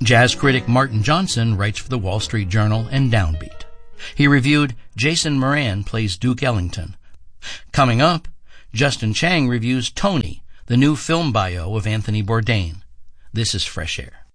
Jazz critic Martin Johnson writes for the Wall Street Journal and Downbeat. He reviewed Jason Moran Plays Duke Ellington. Coming up, Justin Chang reviews Tony, the new film bio of Anthony Bourdain. This is Fresh Air.